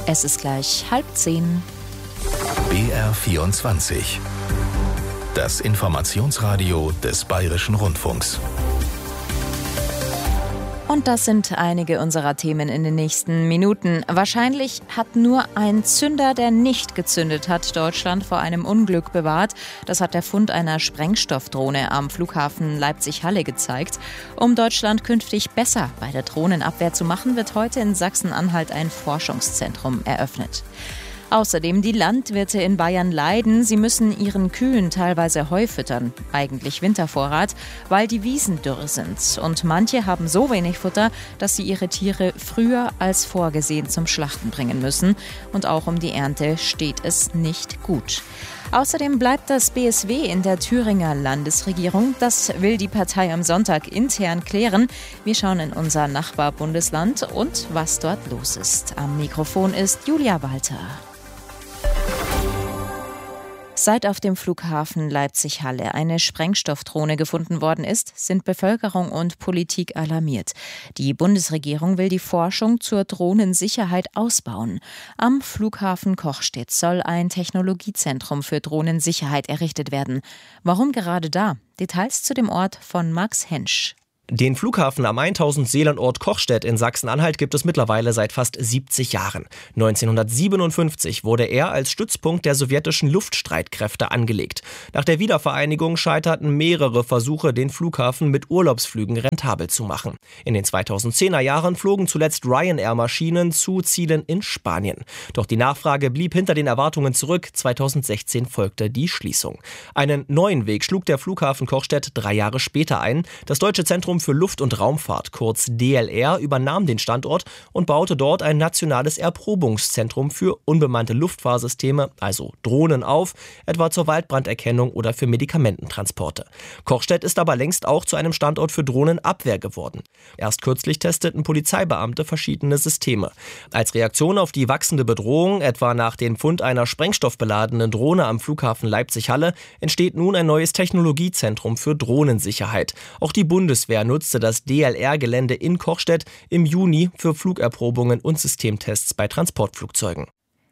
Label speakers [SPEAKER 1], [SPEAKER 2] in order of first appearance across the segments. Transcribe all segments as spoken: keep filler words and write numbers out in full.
[SPEAKER 1] Es ist gleich halb zehn.
[SPEAKER 2] B R vierundzwanzig. Das Informationsradio des Bayerischen Rundfunks.
[SPEAKER 1] Und das sind einige unserer Themen in den nächsten Minuten. Wahrscheinlich hat nur ein Zünder, der nicht gezündet hat, Deutschland vor einem Unglück bewahrt. Das hat der Fund einer Sprengstoffdrohne am Flughafen Leipzig-Halle gezeigt. Um Deutschland künftig besser bei der Drohnenabwehr zu machen, wird heute in Sachsen-Anhalt ein Forschungszentrum eröffnet. Außerdem, die Landwirte in Bayern leiden. Sie müssen ihren Kühen teilweise Heu füttern, eigentlich Wintervorrat, weil die Wiesen dürr sind. Und manche haben so wenig Futter, dass sie ihre Tiere früher als vorgesehen zum Schlachten bringen müssen. Und auch um die Ernte steht es nicht gut. Außerdem bleibt das B S W in der Thüringer Landesregierung. Das will die Partei am Sonntag intern klären. Wir schauen in unser Nachbarbundesland und was dort los ist. Am Mikrofon ist Julia Walter. Seit auf dem Flughafen Leipzig-Halle eine Sprengstoffdrohne gefunden worden ist, sind Bevölkerung und Politik alarmiert. Die Bundesregierung will die Forschung zur Drohnensicherheit ausbauen. Am Flughafen Kochstedt soll ein Technologiezentrum für Drohnensicherheit errichtet werden. Warum gerade da? Details zu dem Ort von Max Hensch.
[SPEAKER 3] Den Flughafen am tausend Seelenort Kochstedt in Sachsen-Anhalt gibt es mittlerweile seit fast siebzig Jahren. neunzehnhundertsiebenundfünfzig wurde er als Stützpunkt der sowjetischen Luftstreitkräfte angelegt. Nach der Wiedervereinigung scheiterten mehrere Versuche, den Flughafen mit Urlaubsflügen rentabel zu machen. In den zweitausendzehner Jahren flogen zuletzt Ryanair-Maschinen zu Zielen in Spanien. Doch die Nachfrage blieb hinter den Erwartungen zurück. zweitausendsechzehn folgte die Schließung. Einen neuen Weg schlug der Flughafen Kochstedt drei Jahre später ein. Das Deutsche Zentrum für Luft- und Raumfahrt, kurz D L R, übernahm den Standort und baute dort ein nationales Erprobungszentrum für unbemannte Luftfahrsysteme, also Drohnen, auf, etwa zur Waldbranderkennung oder für Medikamententransporte. Kochstedt ist aber längst auch zu einem Standort für Drohnenabwehr geworden. Erst kürzlich testeten Polizeibeamte verschiedene Systeme. Als Reaktion auf die wachsende Bedrohung, etwa nach dem Fund einer sprengstoffbeladenen Drohne am Flughafen Leipzig-Halle, entsteht nun ein neues Technologiezentrum für Drohnensicherheit. Auch die Bundeswehr nutzte das D L R-Gelände in Kochstedt im Juni für Flugerprobungen und Systemtests bei Transportflugzeugen.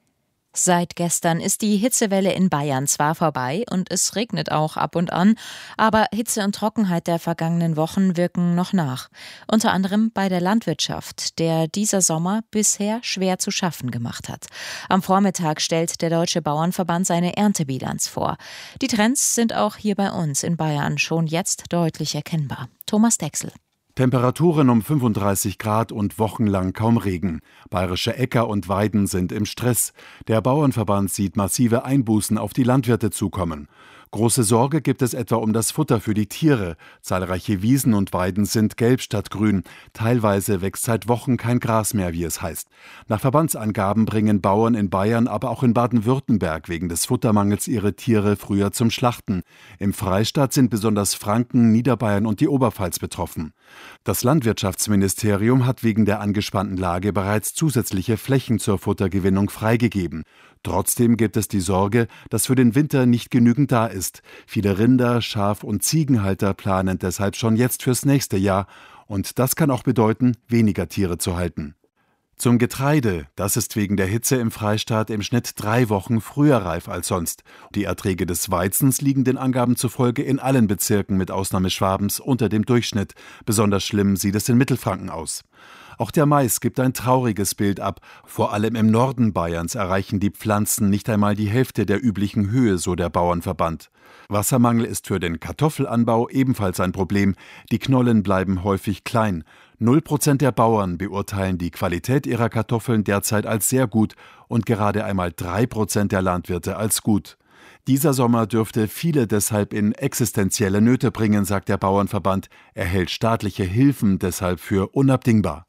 [SPEAKER 1] Seit gestern ist die Hitzewelle in Bayern zwar vorbei und es regnet auch ab und an, aber Hitze und Trockenheit der vergangenen Wochen wirken noch nach. Unter anderem bei der Landwirtschaft, der dieser Sommer bisher schwer zu schaffen gemacht hat. Am Vormittag stellt der Deutsche Bauernverband seine Erntebilanz vor. Die Trends sind auch hier bei uns in Bayern schon jetzt deutlich erkennbar. Thomas Dechsel.
[SPEAKER 4] Temperaturen um fünfunddreißig Grad und wochenlang kaum Regen. Bayerische Äcker und Weiden sind im Stress. Der Bauernverband sieht massive Einbußen auf die Landwirte zukommen. Große Sorge gibt es etwa um das Futter für die Tiere. Zahlreiche Wiesen und Weiden sind gelb statt grün. Teilweise wächst seit Wochen kein Gras mehr, wie es heißt. Nach Verbandsangaben bringen Bauern in Bayern, aber auch in Baden-Württemberg wegen des Futtermangels ihre Tiere früher zum Schlachten. Im Freistaat sind besonders Franken, Niederbayern und die Oberpfalz betroffen. Das Landwirtschaftsministerium hat wegen der angespannten Lage bereits zusätzliche Flächen zur Futtergewinnung freigegeben. Trotzdem gibt es die Sorge, dass für den Winter nicht genügend da ist. Viele Rinder-, Schaf- und Ziegenhalter planen deshalb schon jetzt fürs nächste Jahr. Und das kann auch bedeuten, weniger Tiere zu halten. Zum Getreide, das ist wegen der Hitze im Freistaat im Schnitt drei Wochen früher reif als sonst. Die Erträge des Weizens liegen den Angaben zufolge in allen Bezirken mit Ausnahme Schwabens unter dem Durchschnitt. Besonders schlimm sieht es in Mittelfranken aus. Auch der Mais gibt ein trauriges Bild ab. Vor allem im Norden Bayerns erreichen die Pflanzen nicht einmal die Hälfte der üblichen Höhe, so der Bauernverband. Wassermangel ist für den Kartoffelanbau ebenfalls ein Problem. Die Knollen bleiben häufig klein. Null Prozent der Bauern beurteilen die Qualität ihrer Kartoffeln derzeit als sehr gut und gerade einmal drei Prozent der Landwirte als gut. Dieser Sommer dürfte viele deshalb in existenzielle Nöte bringen, sagt der Bauernverband. Er hält staatliche Hilfen deshalb für unabdingbar.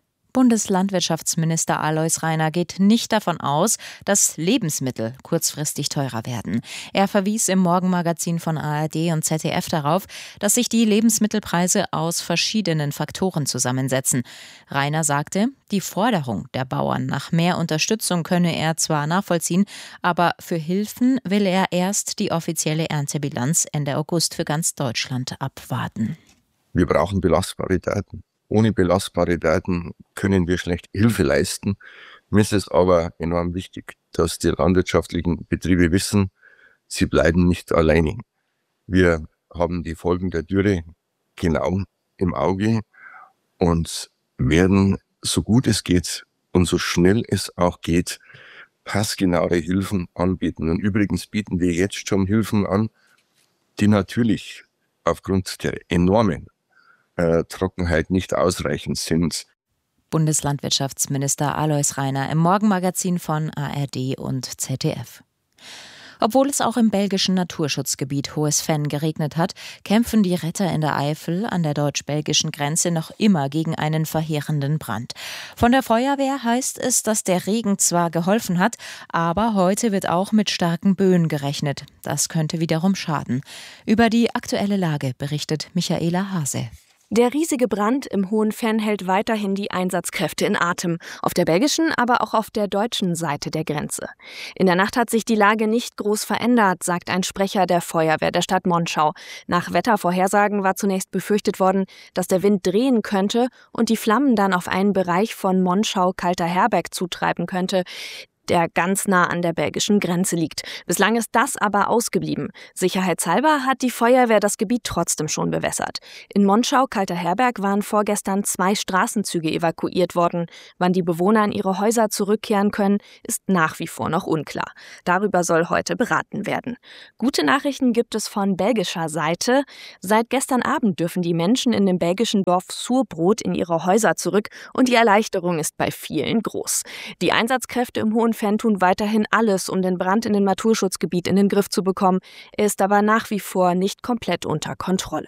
[SPEAKER 1] Bundeslandwirtschaftsminister Alois Rainer geht nicht davon aus, dass Lebensmittel kurzfristig teurer werden. Er verwies im Morgenmagazin von A R D und Z D F darauf, dass sich die Lebensmittelpreise aus verschiedenen Faktoren zusammensetzen. Rainer sagte, die Forderung der Bauern nach mehr Unterstützung könne er zwar nachvollziehen, aber für Hilfen will er erst die offizielle Erntebilanz Ende August für ganz Deutschland abwarten.
[SPEAKER 5] Wir brauchen belastbare Daten. Ohne belastbare Daten können wir schlecht Hilfe leisten. Mir ist es aber enorm wichtig, dass die landwirtschaftlichen Betriebe wissen, sie bleiben nicht alleine. Wir haben die Folgen der Dürre genau im Auge und werden, so gut es geht und so schnell es auch geht, passgenaue Hilfen anbieten. Und übrigens bieten wir jetzt schon Hilfen an, die natürlich aufgrund der enormen äh, Trockenheit nicht ausreichend sind.
[SPEAKER 1] Bundeslandwirtschaftsminister Alois Rainer im Morgenmagazin von A R D und Z D F. Obwohl es auch im belgischen Naturschutzgebiet Hohes-Venn geregnet hat, kämpfen die Retter in der Eifel an der deutsch-belgischen Grenze noch immer gegen einen verheerenden Brand. Von der Feuerwehr heißt es, dass der Regen zwar geholfen hat, aber heute wird auch mit starken Böen gerechnet. Das könnte wiederum schaden. Über die aktuelle Lage berichtet Michaela Hase.
[SPEAKER 6] Der riesige Brand im Hohen-Venn hält weiterhin die Einsatzkräfte in Atem. Auf der belgischen, aber auch auf der deutschen Seite der Grenze. In der Nacht hat sich die Lage nicht groß verändert, sagt ein Sprecher der Feuerwehr der Stadt Monschau. Nach Wettervorhersagen war zunächst befürchtet worden, dass der Wind drehen könnte und die Flammen dann auf einen Bereich von Monschau-Kalter-Herberg zutreiben könnte, der ganz nah an der belgischen Grenze liegt. Bislang ist das aber ausgeblieben. Sicherheitshalber hat die Feuerwehr das Gebiet trotzdem schon bewässert. In Monschau-Kalter-Herberg waren vorgestern zwei Straßenzüge evakuiert worden. Wann die Bewohner in ihre Häuser zurückkehren können, ist nach wie vor noch unklar. Darüber soll heute beraten werden. Gute Nachrichten gibt es von belgischer Seite. Seit gestern Abend dürfen die Menschen in dem belgischen Dorf Surbrot in ihre Häuser zurück und die Erleichterung ist bei vielen groß. Die Einsatzkräfte im Hohen-Venn tun weiterhin alles, um den Brand in dem Naturschutzgebiet in den Griff zu bekommen. Er ist aber nach wie vor nicht komplett unter Kontrolle.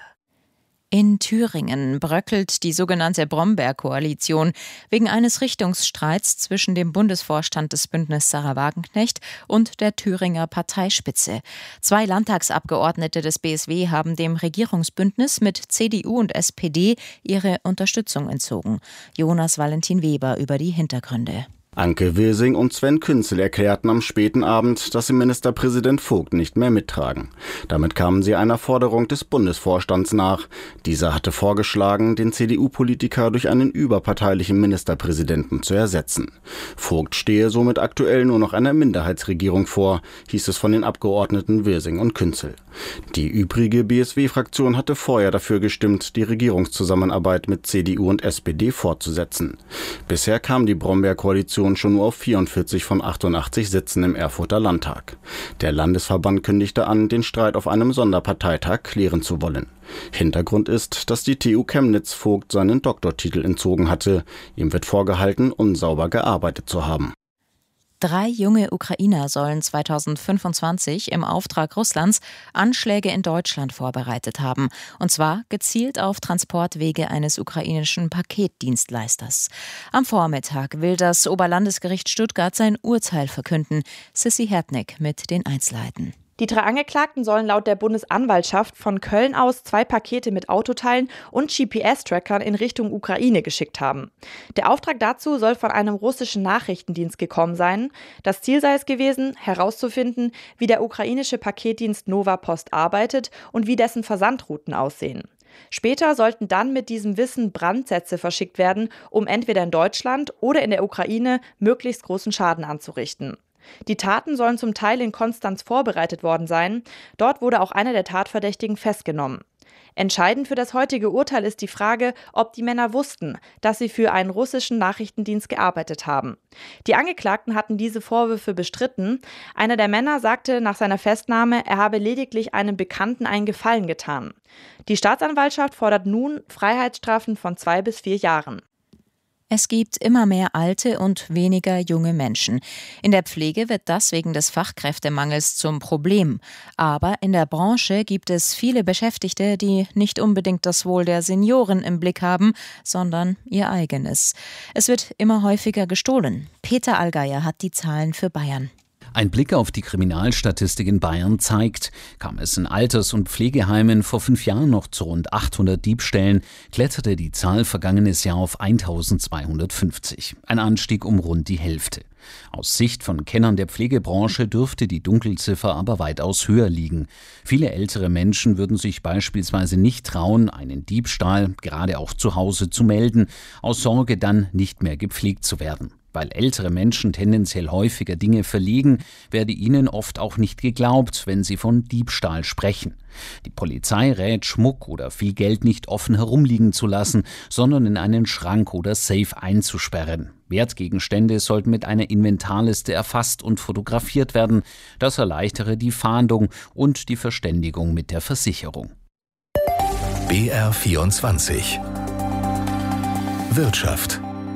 [SPEAKER 1] In Thüringen bröckelt die sogenannte Brombeer-Koalition wegen eines Richtungsstreits zwischen dem Bundesvorstand des Bündnisses Sarah Wagenknecht und der Thüringer Parteispitze. Zwei Landtagsabgeordnete des B S W haben dem Regierungsbündnis mit C D U und S P D ihre Unterstützung entzogen. Jonas Valentin Weber über die Hintergründe.
[SPEAKER 7] Anke Wilsing und Sven Künzel erklärten am späten Abend, dass sie Ministerpräsident Vogt nicht mehr mittragen. Damit kamen sie einer Forderung des Bundesvorstands nach. Dieser hatte vorgeschlagen, den C D U-Politiker durch einen überparteilichen Ministerpräsidenten zu ersetzen. Vogt stehe somit aktuell nur noch einer Minderheitsregierung vor, hieß es von den Abgeordneten Wilsing und Künzel. Die übrige B S W-Fraktion hatte vorher dafür gestimmt, die Regierungszusammenarbeit mit C D U und S P D fortzusetzen. Bisher kam die Brombeer-Koalition schon nur auf vierundvierzig von achtundachtzig Sitzen im Erfurter Landtag. Der Landesverband kündigte an, den Streit auf einem Sonderparteitag klären zu wollen. Hintergrund ist, dass die T U Chemnitz Vogt seinen Doktortitel entzogen hatte. Ihm wird vorgehalten, unsauber gearbeitet zu haben.
[SPEAKER 1] Drei junge Ukrainer sollen zweitausendfünfundzwanzig im Auftrag Russlands Anschläge in Deutschland vorbereitet haben. Und zwar gezielt auf Transportwege eines ukrainischen Paketdienstleisters. Am Vormittag will das Oberlandesgericht Stuttgart sein Urteil verkünden. Sissi Hertnick mit den Einzelheiten.
[SPEAKER 8] Die drei Angeklagten sollen laut der Bundesanwaltschaft von Köln aus zwei Pakete mit Autoteilen und G P S-Trackern in Richtung Ukraine geschickt haben. Der Auftrag dazu soll von einem russischen Nachrichtendienst gekommen sein. Das Ziel sei es gewesen, herauszufinden, wie der ukrainische Paketdienst Nova Post arbeitet und wie dessen Versandrouten aussehen. Später sollten dann mit diesem Wissen Brandsätze verschickt werden, um entweder in Deutschland oder in der Ukraine möglichst großen Schaden anzurichten. Die Taten sollen zum Teil in Konstanz vorbereitet worden sein. Dort wurde auch einer der Tatverdächtigen festgenommen. Entscheidend für das heutige Urteil ist die Frage, ob die Männer wussten, dass sie für einen russischen Nachrichtendienst gearbeitet haben. Die Angeklagten hatten diese Vorwürfe bestritten. Einer der Männer sagte nach seiner Festnahme, er habe lediglich einem Bekannten einen Gefallen getan. Die Staatsanwaltschaft fordert nun Freiheitsstrafen von zwei bis vier Jahren.
[SPEAKER 1] Es gibt immer mehr alte und weniger junge Menschen. In der Pflege wird das wegen des Fachkräftemangels zum Problem. Aber in der Branche gibt es viele Beschäftigte, die nicht unbedingt das Wohl der Senioren im Blick haben, sondern ihr eigenes. Es wird immer häufiger gestohlen. Peter Allgeier hat die Zahlen für Bayern.
[SPEAKER 9] Ein Blick auf die Kriminalstatistik in Bayern zeigt, kam es in Alters- und Pflegeheimen vor fünf Jahren noch zu rund achthundert Diebstählen, kletterte die Zahl vergangenes Jahr auf eintausendzweihundertfünfzig. Ein Anstieg um rund die Hälfte. Aus Sicht von Kennern der Pflegebranche dürfte die Dunkelziffer aber weitaus höher liegen. Viele ältere Menschen würden sich beispielsweise nicht trauen, einen Diebstahl, gerade auch zu Hause, zu melden, aus Sorge dann nicht mehr gepflegt zu werden. Weil ältere Menschen tendenziell häufiger Dinge verlieren, werde ihnen oft auch nicht geglaubt, wenn sie von Diebstahl sprechen. Die Polizei rät, Schmuck oder viel Geld nicht offen herumliegen zu lassen, sondern in einen Schrank oder Safe einzusperren. Wertgegenstände sollten mit einer Inventarliste erfasst und fotografiert werden. Das erleichtere die Fahndung und die Verständigung mit der Versicherung.
[SPEAKER 2] B R vierundzwanzig Wirtschaft.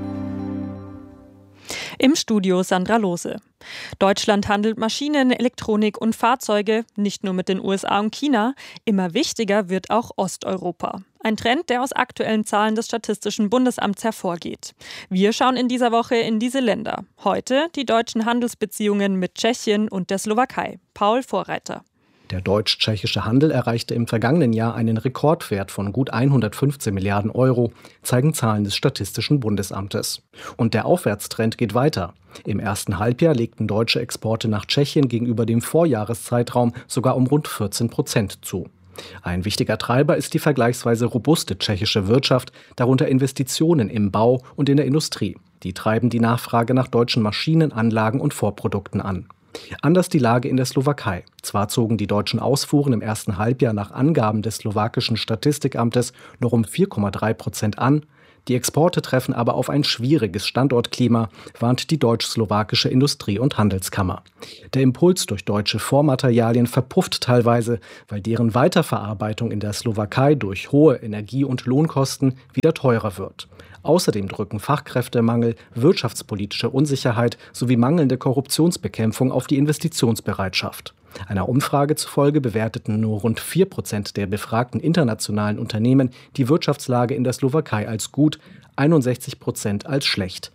[SPEAKER 10] Im Studio Sandra Lohse. Deutschland handelt Maschinen, Elektronik und Fahrzeuge, nicht nur mit den U S A und China. Immer wichtiger wird auch Osteuropa. Ein Trend, der aus aktuellen Zahlen des Statistischen Bundesamts hervorgeht. Wir schauen in dieser Woche in diese Länder. Heute die deutschen Handelsbeziehungen mit Tschechien und der Slowakei. Paul Vorreiter.
[SPEAKER 11] Der deutsch-tschechische Handel erreichte im vergangenen Jahr einen Rekordwert von gut hundertfünfzehn Milliarden Euro, zeigen Zahlen des Statistischen Bundesamtes. Und der Aufwärtstrend geht weiter. Im ersten Halbjahr legten deutsche Exporte nach Tschechien gegenüber dem Vorjahreszeitraum sogar um rund vierzehn Prozent zu. Ein wichtiger Treiber ist die vergleichsweise robuste tschechische Wirtschaft, darunter Investitionen im Bau und in der Industrie. Die treiben die Nachfrage nach deutschen Maschinen, Anlagen und Vorprodukten an. Anders die Lage in der Slowakei. Zwar zogen die deutschen Ausfuhren im ersten Halbjahr nach Angaben des slowakischen Statistikamtes nur um vier Komma drei Prozent an. Die Exporte treffen aber auf ein schwieriges Standortklima, warnt die deutsch-slowakische Industrie- und Handelskammer. Der Impuls durch deutsche Vormaterialien verpufft teilweise, weil deren Weiterverarbeitung in der Slowakei durch hohe Energie- und Lohnkosten wieder teurer wird. Außerdem drücken Fachkräftemangel, wirtschaftspolitische Unsicherheit sowie mangelnde Korruptionsbekämpfung auf die Investitionsbereitschaft. Einer Umfrage zufolge bewerteten nur rund vier Prozent der befragten internationalen Unternehmen die Wirtschaftslage in der Slowakei als gut, einundsechzig Prozent als schlecht.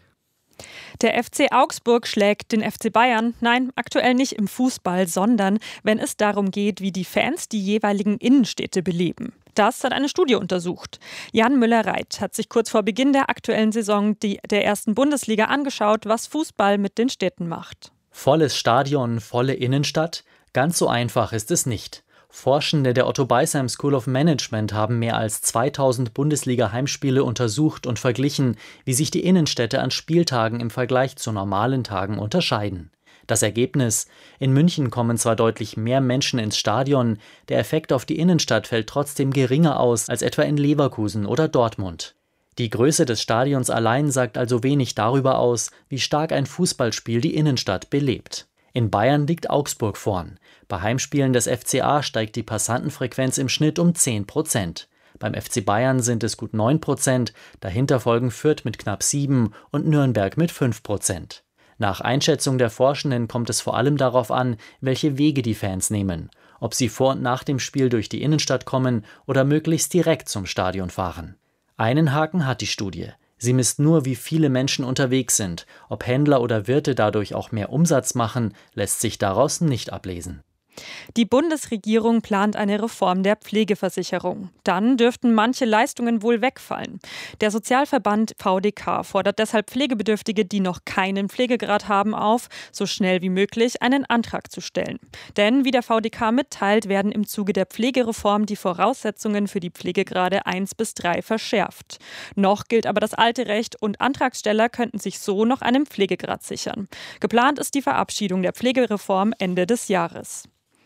[SPEAKER 10] Der F C Augsburg schlägt den F C Bayern, nein, aktuell nicht im Fußball, sondern wenn es darum geht, wie die Fans die jeweiligen Innenstädte beleben. Das hat eine Studie untersucht. Jan Müller-Reit hat sich kurz vor Beginn der aktuellen Saison die, der ersten Bundesliga angeschaut, was Fußball mit den Städten macht.
[SPEAKER 12] Volles Stadion, volle Innenstadt? Ganz so einfach ist es nicht. Forschende der Otto Beisheim School of Management haben mehr als zweitausend Bundesliga-Heimspiele untersucht und verglichen, wie sich die Innenstädte an Spieltagen im Vergleich zu normalen Tagen unterscheiden. Das Ergebnis: In München kommen zwar deutlich mehr Menschen ins Stadion, der Effekt auf die Innenstadt fällt trotzdem geringer aus als etwa in Leverkusen oder Dortmund. Die Größe des Stadions allein sagt also wenig darüber aus, wie stark ein Fußballspiel die Innenstadt belebt. In Bayern liegt Augsburg vorn. Bei Heimspielen des F C A steigt die Passantenfrequenz im Schnitt um zehn Prozent. Beim F C Bayern sind es gut neun Prozent, dahinter folgen Fürth mit knapp sieben und Nürnberg mit fünf Prozent. Nach Einschätzung der Forschenden kommt es vor allem darauf an, welche Wege die Fans nehmen, ob sie vor und nach dem Spiel durch die Innenstadt kommen oder möglichst direkt zum Stadion fahren. Einen Haken hat die Studie. Sie misst nur, wie viele Menschen unterwegs sind. Ob Händler oder Wirte dadurch auch mehr Umsatz machen, lässt sich daraus nicht ablesen.
[SPEAKER 10] Die Bundesregierung plant eine Reform der Pflegeversicherung. Dann dürften manche Leistungen wohl wegfallen. Der Sozialverband V D K fordert deshalb Pflegebedürftige, die noch keinen Pflegegrad haben, auf, so schnell wie möglich einen Antrag zu stellen. Denn, wie der V D K mitteilt, werden im Zuge der Pflegereform die Voraussetzungen für die Pflegegrade eins bis drei verschärft. Noch gilt aber das alte Recht und Antragsteller könnten sich so noch einen Pflegegrad sichern. Geplant ist die Verabschiedung der Pflegereform Ende des Jahres.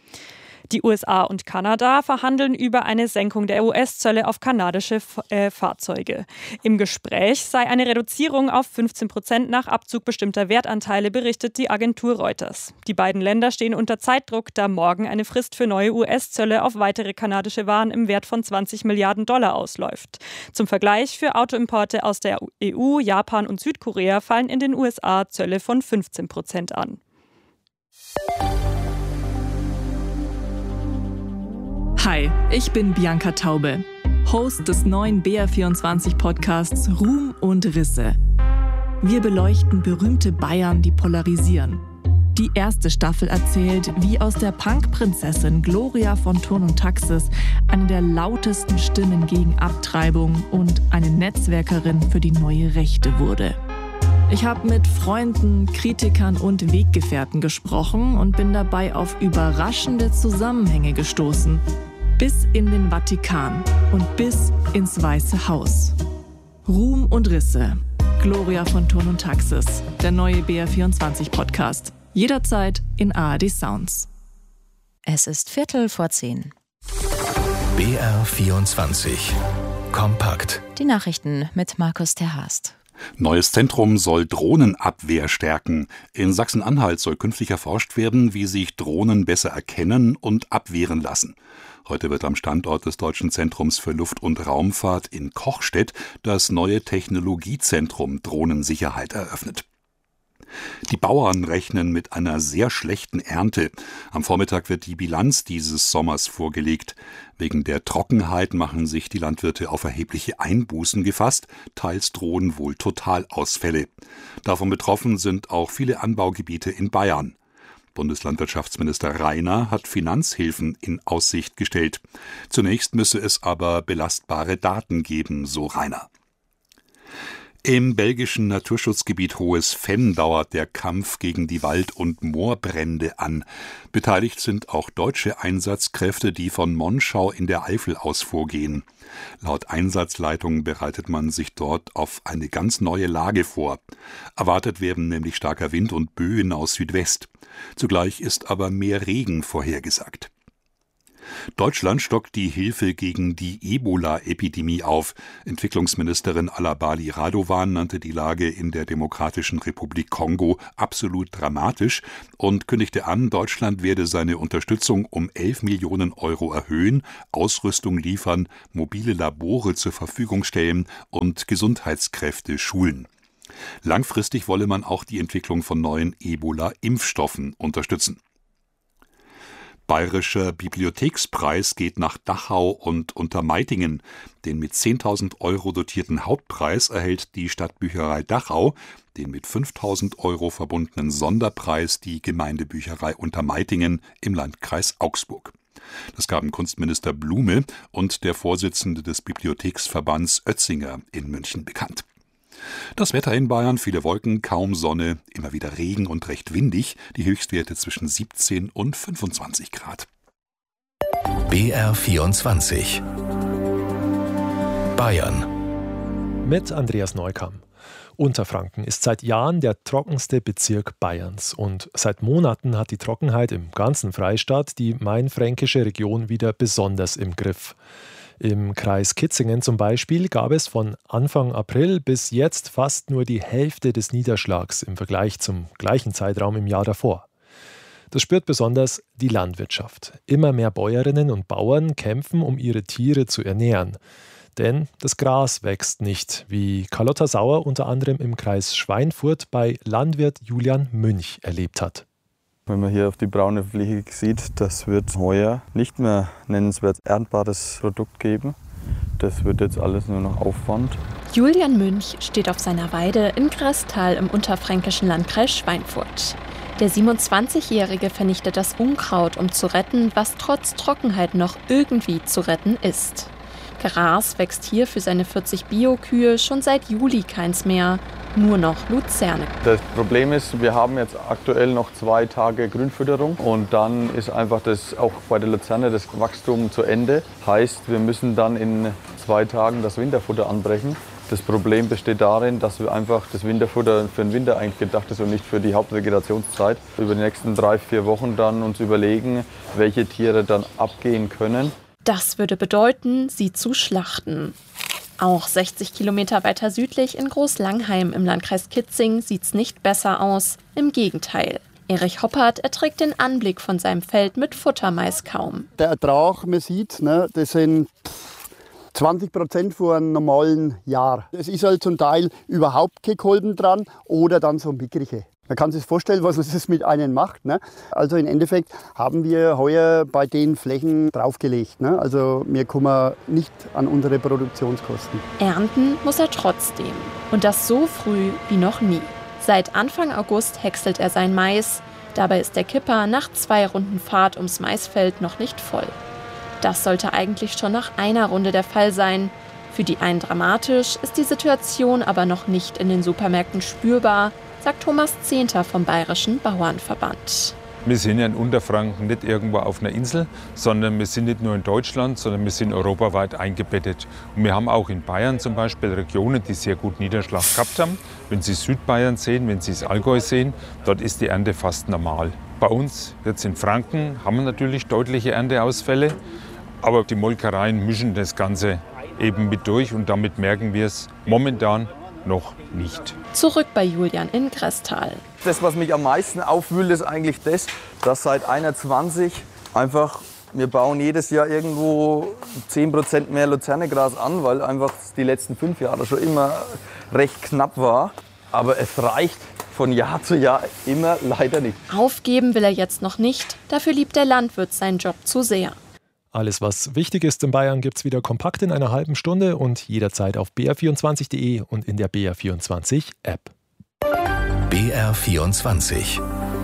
[SPEAKER 10] Die U S A und Kanada verhandeln über eine Senkung der U S-Zölle auf kanadische äh, Fahrzeuge. Im Gespräch sei eine Reduzierung auf fünfzehn Prozent nach Abzug bestimmter Wertanteile, berichtet die Agentur Reuters. Die beiden Länder stehen unter Zeitdruck, da morgen eine Frist für neue U S-Zölle auf weitere kanadische Waren im Wert von zwanzig Milliarden Dollar ausläuft. Zum Vergleich: Für Autoimporte aus der E U, Japan und Südkorea fallen in den U S A Zölle von fünfzehn Prozent an.
[SPEAKER 13] Hi, ich bin Bianca Taube, Host des neuen B R vierundzwanzig Podcasts Ruhm und Risse. Wir beleuchten berühmte Bayern, die polarisieren. Die erste Staffel erzählt, wie aus der Punk-Prinzessin Gloria von Thurn und Taxis eine der lautesten Stimmen gegen Abtreibung und eine Netzwerkerin für die neue Rechte wurde. Ich habe mit Freunden, Kritikern und Weggefährten gesprochen und bin dabei auf überraschende Zusammenhänge gestoßen. Bis in den Vatikan und bis ins Weiße Haus. Ruhm und Risse. Gloria von Ton und Taxis, der neue B R vierundzwanzig Podcast. Jederzeit in A R D Sounds.
[SPEAKER 1] Es ist Viertel vor zehn.
[SPEAKER 2] B R vierundzwanzig. Kompakt.
[SPEAKER 1] Die Nachrichten mit Markus Terhast.
[SPEAKER 14] Neues Zentrum soll Drohnenabwehr stärken. In Sachsen-Anhalt soll künftig erforscht werden, wie sich Drohnen besser erkennen und abwehren lassen. Heute wird am Standort des Deutschen Zentrums für Luft- und Raumfahrt in Kochstedt das neue Technologiezentrum Drohnensicherheit eröffnet. Die Bauern rechnen mit einer sehr schlechten Ernte. Am Vormittag wird die Bilanz dieses Sommers vorgelegt. Wegen der Trockenheit machen sich die Landwirte auf erhebliche Einbußen gefasst, teils drohen wohl Totalausfälle. Davon betroffen sind auch viele Anbaugebiete in Bayern. Bundeslandwirtschaftsminister Rainer hat Finanzhilfen in Aussicht gestellt. Zunächst müsse es aber belastbare Daten geben, so Rainer. Im belgischen Naturschutzgebiet Hohes Venn dauert der Kampf gegen die Wald- und Moorbrände an. Beteiligt sind auch deutsche Einsatzkräfte, die von Monschau in der Eifel aus vorgehen. Laut Einsatzleitung bereitet man sich dort auf eine ganz neue Lage vor. Erwartet werden nämlich starker Wind und Böen aus Südwest. Zugleich ist aber mehr Regen vorhergesagt. Deutschland stockt die Hilfe gegen die Ebola-Epidemie auf. Entwicklungsministerin Alabali Radovan nannte die Lage in der Demokratischen Republik Kongo absolut dramatisch und kündigte an, Deutschland werde seine Unterstützung um elf Millionen Euro erhöhen, Ausrüstung liefern, mobile Labore zur Verfügung stellen und Gesundheitskräfte schulen. Langfristig wolle man auch die Entwicklung von neuen Ebola-Impfstoffen unterstützen. Bayerischer Bibliothekspreis geht nach Dachau und Untermeitingen. Den mit zehntausend Euro dotierten Hauptpreis erhält die Stadtbücherei Dachau, den mit fünftausend Euro verbundenen Sonderpreis die Gemeindebücherei Untermeitingen im Landkreis Augsburg. Das gaben Kunstminister Blume und der Vorsitzende des Bibliotheksverbands Oetzinger in München bekannt. Das Wetter in Bayern, viele Wolken, kaum Sonne, immer wieder Regen und recht windig, die Höchstwerte zwischen siebzehn und fünfundzwanzig Grad.
[SPEAKER 2] B R vierundzwanzig. Bayern.
[SPEAKER 15] Mit Andreas Neukamm. Unterfranken ist seit Jahren der trockenste Bezirk Bayerns und seit Monaten hat die Trockenheit im ganzen Freistaat die mainfränkische Region wieder besonders im Griff. Im Kreis Kitzingen zum Beispiel gab es von Anfang April bis jetzt fast nur die Hälfte des Niederschlags im Vergleich zum gleichen Zeitraum im Jahr davor. Das spürt besonders die Landwirtschaft. Immer mehr Bäuerinnen und Bauern kämpfen, um ihre Tiere zu ernähren. Denn das Gras wächst nicht, wie Carlotta Sauer unter anderem im Kreis Schweinfurt bei Landwirt Julian Münch erlebt hat.
[SPEAKER 16] Wenn man hier auf die braune Fläche sieht, das wird heuer nicht mehr nennenswert erntbares Produkt geben. Das wird jetzt alles nur noch Aufwand.
[SPEAKER 6] Julian Münch steht auf seiner Weide in Gresstal im unterfränkischen Landkreis Schweinfurt. Der siebenundzwanzigjährige vernichtet das Unkraut, um zu retten, was trotz Trockenheit noch irgendwie zu retten ist. Gras wächst hier für seine vierzig Bio-Kühe schon seit Juli keins mehr, nur noch Luzerne.
[SPEAKER 16] Das Problem ist, wir haben jetzt aktuell noch zwei Tage Grünfütterung und dann ist einfach das auch bei der Luzerne das Wachstum zu Ende. Heißt, wir müssen dann in zwei Tagen das Winterfutter anbrechen. Das Problem besteht darin, dass wir einfach das Winterfutter für den Winter eigentlich gedacht ist und nicht für die Hauptvegetationszeit. Über die nächsten drei, vier Wochen dann uns überlegen, welche Tiere dann abgehen können.
[SPEAKER 6] Das würde bedeuten, sie zu schlachten. Auch sechzig Kilometer weiter südlich in Großlangheim im Landkreis Kitzing sieht's nicht besser aus. Im Gegenteil. Erich Hoppert erträgt den Anblick von seinem Feld mit Futtermais kaum.
[SPEAKER 17] Der Ertrag, man sieht, ne, das sind zwanzig Prozent vor einem normalen Jahr. Es ist halt zum Teil überhaupt kein Kolben dran oder dann so ein Mickrige. Man kann sich vorstellen, was das mit einem macht. Ne? Also im Endeffekt haben wir heuer bei den Flächen draufgelegt. Ne? Also wir kommen nicht an unsere Produktionskosten.
[SPEAKER 6] Ernten muss er trotzdem. Und das so früh wie noch nie. Seit Anfang August häckselt er sein Mais. Dabei ist der Kipper nach zwei Runden Fahrt ums Maisfeld noch nicht voll. Das sollte eigentlich schon nach einer Runde der Fall sein. Für die einen dramatisch, ist die Situation aber noch nicht in den Supermärkten spürbar, sagt Thomas Zehnter vom Bayerischen Bauernverband.
[SPEAKER 18] Wir sind ja in Unterfranken nicht irgendwo auf einer Insel, sondern wir sind nicht nur in Deutschland, sondern wir sind europaweit eingebettet. Und wir haben auch in Bayern zum Beispiel Regionen, die sehr gut Niederschlag gehabt haben. Wenn Sie Südbayern sehen, wenn Sie das Allgäu sehen, dort ist die Ernte fast normal. Bei uns, jetzt in Franken, haben wir natürlich deutliche Ernteausfälle, aber die Molkereien mischen das Ganze eben mit durch und damit merken wir es momentan noch nicht.
[SPEAKER 6] Zurück bei Julian in Gresstal.
[SPEAKER 16] Das, was mich am meisten aufwühlt, ist eigentlich das, dass seit einundzwanzig einfach, wir bauen jedes Jahr irgendwo zehn Prozent mehr Luzernegras an, weil einfach die letzten fünf Jahre schon immer recht knapp war. Aber es reicht von Jahr zu Jahr immer leider nicht.
[SPEAKER 6] Aufgeben will er jetzt noch nicht, dafür liebt der Landwirt seinen Job zu sehr.
[SPEAKER 15] Alles, was wichtig ist in Bayern, gibt es wieder kompakt in einer halben Stunde und jederzeit auf b r vierundzwanzig punkt d e und in der B R vierundzwanzig App.
[SPEAKER 2] B R vierundzwanzig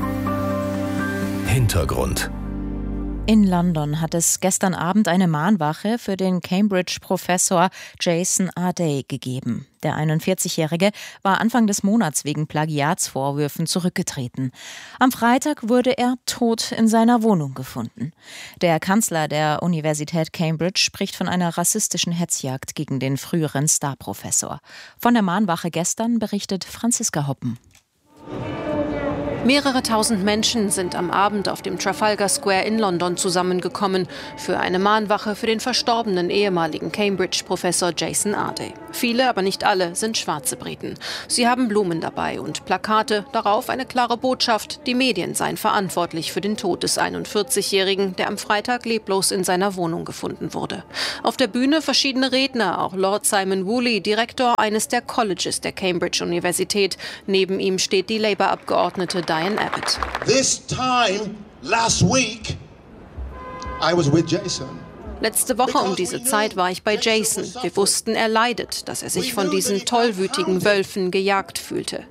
[SPEAKER 2] Hintergrund.
[SPEAKER 1] In London hat es gestern Abend eine Mahnwache für den Cambridge-Professor Jason Ardey gegeben. Der einundvierzigjährige war Anfang des Monats wegen Plagiatsvorwürfen zurückgetreten. Am Freitag wurde er tot in seiner Wohnung gefunden. Der Kanzler der Universität Cambridge spricht von einer rassistischen Hetzjagd gegen den früheren Starprofessor. Von der Mahnwache gestern berichtet Franziska Hoppen.
[SPEAKER 19] Mehrere tausend Menschen sind am Abend auf dem Trafalgar Square in London zusammengekommen für eine Mahnwache für den verstorbenen ehemaligen Cambridge-Professor Jason Ardey. Viele, aber nicht alle, sind schwarze Briten. Sie haben Blumen dabei und Plakate, darauf eine klare Botschaft, die Medien seien verantwortlich für den Tod des einundvierzigjährigen, der am Freitag leblos in seiner Wohnung gefunden wurde. Auf der Bühne verschiedene Redner, auch Lord Simon Woolley, Direktor eines der Colleges der Cambridge-Universität. Neben ihm steht die Labour-Abgeordnete Diane Abbott.
[SPEAKER 20] This time last week I was with Jason.
[SPEAKER 19] Letzte Woche um diese Zeit war ich bei Jason. Wir wussten, er leidet, dass er sich von diesen tollwütigen Wölfen gejagt fühlte.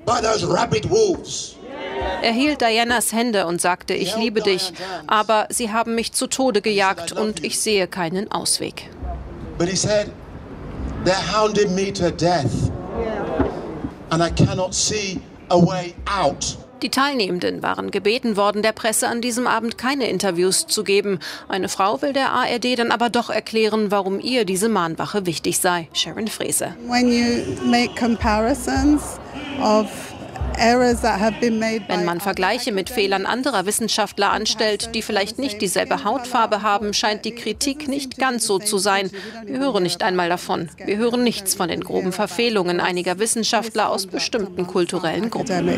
[SPEAKER 19] Er hielt Dianas Hände und sagte, ich liebe dich, aber sie haben mich zu Tode gejagt und ich sehe keinen Ausweg.
[SPEAKER 20] But he said, they're hounding me to death and I cannot see a way out.
[SPEAKER 19] Die Teilnehmenden waren gebeten worden, der Presse an diesem Abend keine Interviews zu geben. Eine Frau will der A R D dann aber doch erklären, warum ihr diese Mahnwache wichtig sei. Sharon Frese.
[SPEAKER 21] When you make comparisons of
[SPEAKER 19] Wenn man Vergleiche mit Fehlern anderer Wissenschaftler anstellt, die vielleicht nicht dieselbe Hautfarbe haben, scheint die Kritik nicht ganz so zu sein. Wir hören nicht einmal davon. Wir hören nichts von den groben Verfehlungen einiger Wissenschaftler aus bestimmten kulturellen Gruppen.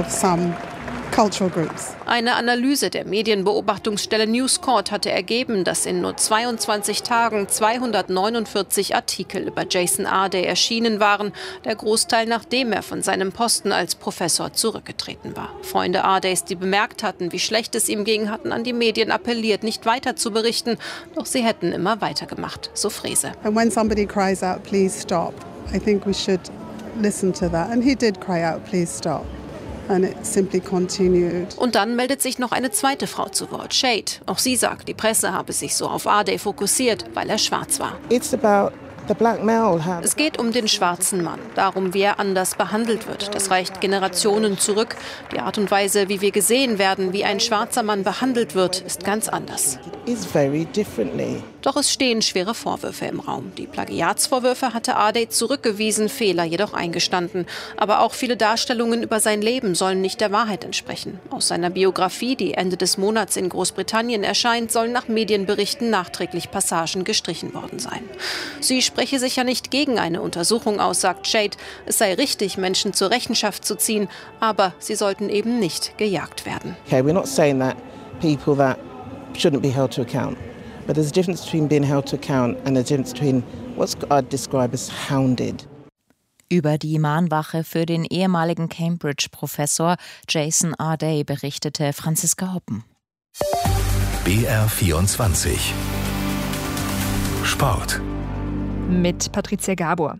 [SPEAKER 19] Eine Analyse der Medienbeobachtungsstelle News Corp hatte ergeben, dass in nur zweiundzwanzig Tagen zweihundertneunundvierzig Artikel über Jason Ardey erschienen waren, der Großteil nachdem er von seinem Posten als Professor zurückgetreten war. Freunde Ardeys, die bemerkt hatten, wie schlecht es ihm ging, hatten an die Medien appelliert, nicht weiter zu berichten, doch sie hätten immer weitergemacht, so Frese.
[SPEAKER 21] And when somebody cries out, please stop, I think we should listen to that. And he did cry out, please stop. And it simply continued.
[SPEAKER 19] Und dann meldet sich noch eine zweite Frau zu Wort, Shade. Auch sie sagt, die Presse habe sich so auf Ardey fokussiert, weil er schwarz war.
[SPEAKER 21] It's about the black male.
[SPEAKER 19] Es geht um den schwarzen Mann, darum, wie er anders behandelt wird. Das reicht Generationen zurück. Die Art und Weise, wie wir gesehen werden, wie ein schwarzer Mann behandelt wird, ist ganz anders.
[SPEAKER 21] It's very differently.
[SPEAKER 19] Doch es stehen schwere Vorwürfe im Raum. Die Plagiatsvorwürfe hatte Ardey zurückgewiesen, Fehler jedoch eingestanden. Aber auch viele Darstellungen über sein Leben sollen nicht der Wahrheit entsprechen. Aus seiner Biografie, die Ende des Monats in Großbritannien erscheint, sollen nach Medienberichten nachträglich Passagen gestrichen worden sein. Sie spreche sich ja nicht gegen eine Untersuchung aus, sagt Shade. Es sei richtig, Menschen zur Rechenschaft zu ziehen, aber sie sollten eben nicht gejagt werden.
[SPEAKER 21] Okay, we're not saying that people that shouldn't be held to account. But there's a difference between being held to account and a difference between what's I'd describe as hounded.
[SPEAKER 1] Über die Mahnwache für den ehemaligen Cambridge-Professor Jason Ardey berichtete Franziska Hoppen.
[SPEAKER 2] B R vierundzwanzig Sport.
[SPEAKER 10] Mit Patricia Gabor.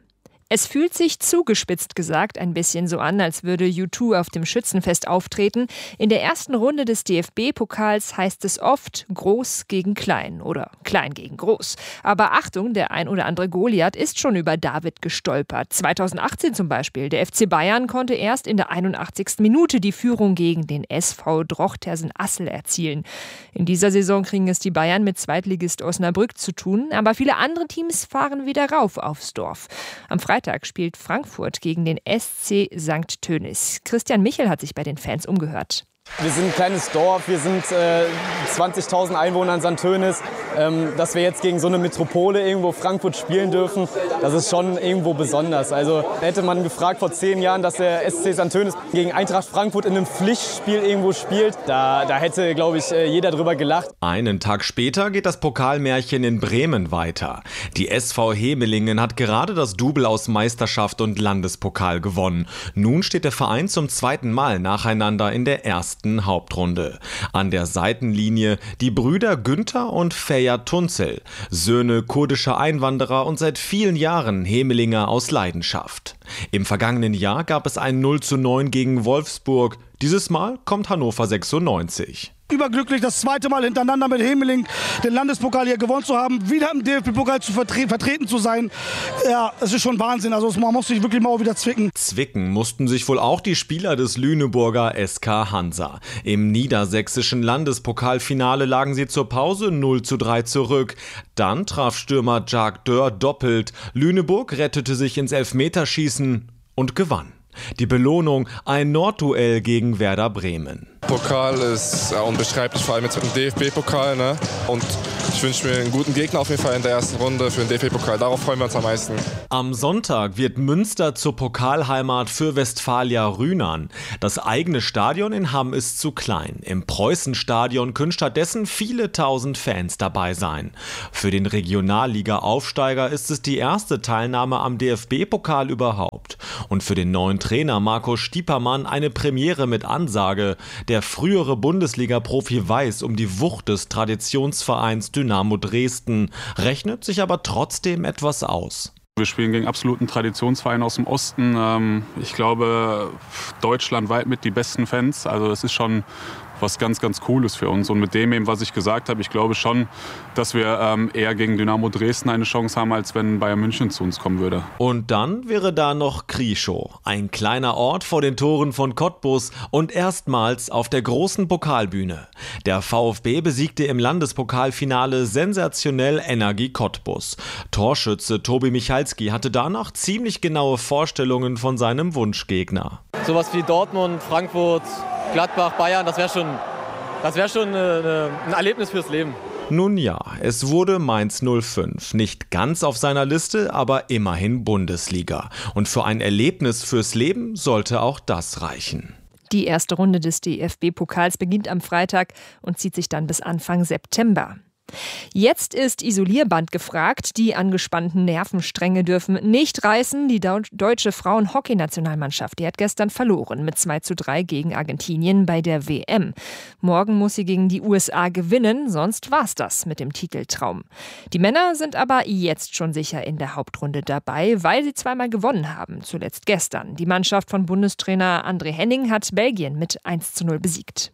[SPEAKER 3] Es fühlt sich zugespitzt gesagt ein bisschen so an, als würde U zwei auf dem Schützenfest auftreten. In der ersten Runde des D F B-Pokals heißt es oft groß gegen klein oder klein gegen groß. Aber Achtung, der ein oder andere Goliath ist schon über David gestolpert. zweitausendachtzehn zum Beispiel. Der F C Bayern konnte erst in der einundachtzigsten Minute die Führung gegen den S V Drochtersen-Assel erzielen. In dieser Saison kriegen es die Bayern mit Zweitligist Osnabrück zu tun, aber viele andere Teams fahren wieder rauf aufs Dorf. Am Freitag spielt Frankfurt gegen den S C Sankt Tönis. Christian Michel hat sich bei den Fans umgehört.
[SPEAKER 22] Wir sind ein kleines Dorf, wir sind äh, zwanzigtausend Einwohner in Sankt Tönis. Ähm, dass wir jetzt gegen so eine Metropole irgendwo Frankfurt spielen dürfen, das ist schon irgendwo besonders. Also hätte man gefragt vor zehn Jahren, dass der S C Sankt Tönis gegen Eintracht Frankfurt in einem Pflichtspiel irgendwo spielt, da, da hätte, glaube ich, jeder drüber gelacht.
[SPEAKER 23] Einen Tag später geht das Pokalmärchen in Bremen weiter. Die S V Hemelingen hat gerade das Double aus Meisterschaft und Landespokal gewonnen. Nun steht der Verein zum zweiten Mal nacheinander in der ersten Hauptrunde. An der Seitenlinie die Brüder Günther und Feyyad Tunzel, Söhne kurdischer Einwanderer und seit vielen Jahren Hemelinger aus Leidenschaft. Im vergangenen Jahr gab es ein null zu neun gegen Wolfsburg. Dieses Mal kommt Hannover sechsundneunzig.
[SPEAKER 24] Überglücklich, das zweite Mal hintereinander mit Hemeling den Landespokal hier gewonnen zu haben, wieder im D F B-Pokal zu vertre- vertreten zu sein. Ja, es ist schon Wahnsinn. Also man muss sich wirklich mal auch wieder zwicken.
[SPEAKER 23] Zwicken mussten sich wohl auch die Spieler des Lüneburger S K Hansa. Im niedersächsischen Landespokalfinale lagen sie zur Pause null zu drei zurück. Dann traf Stürmer Jacques Dörr doppelt. Lüneburg rettete sich ins Elfmeterschießen und gewann. Die Belohnung, ein Nordduell gegen Werder Bremen.
[SPEAKER 25] Pokal ist ja, unbeschreiblich, vor allem jetzt mit dem D F B-Pokal. Ne? Und ich wünsche mir einen guten Gegner auf jeden Fall in der ersten Runde für den D F B-Pokal. Darauf freuen wir uns am meisten.
[SPEAKER 23] Am Sonntag wird Münster zur Pokalheimat für Westfalia Rhynern. Das eigene Stadion in Hamm ist zu klein. Im Preußenstadion können stattdessen viele tausend Fans dabei sein. Für den Regionalliga-Aufsteiger ist es die erste Teilnahme am D F B-Pokal überhaupt. Und für den neuen Trainer Marco Stiepermann eine Premiere mit Ansage. Der frühere Bundesliga-Profi weiß um die Wucht des Traditionsvereins Dynamo Dresden, rechnet sich aber trotzdem etwas aus.
[SPEAKER 26] Wir spielen gegen absoluten Traditionsverein aus dem Osten. Ich glaube, deutschlandweit mit die besten Fans. Also es ist schon was ganz, ganz Cooles für uns. Und mit dem eben, was ich gesagt habe, ich glaube schon, dass wir ähm, eher gegen Dynamo Dresden eine Chance haben, als wenn Bayern München zu uns kommen würde.
[SPEAKER 23] Und dann wäre da noch Krieschow, ein kleiner Ort vor den Toren von Cottbus und erstmals auf der großen Pokalbühne. Der VfB besiegte im Landespokalfinale sensationell Energie Cottbus. Torschütze Tobi Michalski hatte danach ziemlich genaue Vorstellungen von seinem Wunschgegner.
[SPEAKER 22] Sowas wie Dortmund, Frankfurt, Gladbach, Bayern, das wäre schon, das wär schon eine, ein Erlebnis fürs Leben.
[SPEAKER 23] Nun ja, es wurde Mainz null fünf. Nicht ganz auf seiner Liste, aber immerhin Bundesliga. Und für ein Erlebnis fürs Leben sollte auch das reichen.
[SPEAKER 3] Die erste Runde des D F B-Pokals beginnt am Freitag und zieht sich dann bis Anfang September. Jetzt ist Isolierband gefragt. Die angespannten Nervenstränge dürfen nicht reißen. Die deutsche Frauen-Hockey-Nationalmannschaft, die hat gestern verloren mit zwei zu drei gegen Argentinien bei der W M. Morgen muss sie gegen die U S A gewinnen, sonst war's das mit dem Titeltraum. Die Männer sind aber jetzt schon sicher in der Hauptrunde dabei, weil sie zweimal gewonnen haben, zuletzt gestern. Die Mannschaft von Bundestrainer André Henning hat Belgien mit eins zu null besiegt.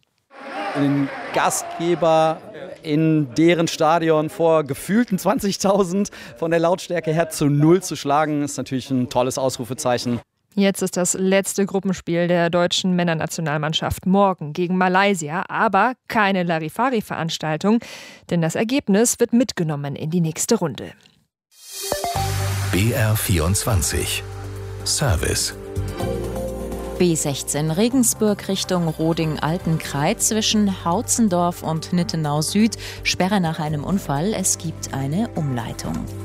[SPEAKER 27] Den Gastgeber in deren Stadion vor gefühlten zwanzigtausend von der Lautstärke her zu null zu schlagen, ist natürlich ein tolles Ausrufezeichen.
[SPEAKER 3] Jetzt ist das letzte Gruppenspiel der deutschen Männernationalmannschaft morgen gegen Malaysia, aber keine Larifari-Veranstaltung, denn das Ergebnis wird mitgenommen in die nächste Runde.
[SPEAKER 2] B R vierundzwanzig Service.
[SPEAKER 1] B sechzehn Regensburg Richtung Roding-Altenkreuz zwischen Hautzendorf und Nittenau Süd. Sperre nach einem Unfall. Es gibt eine Umleitung.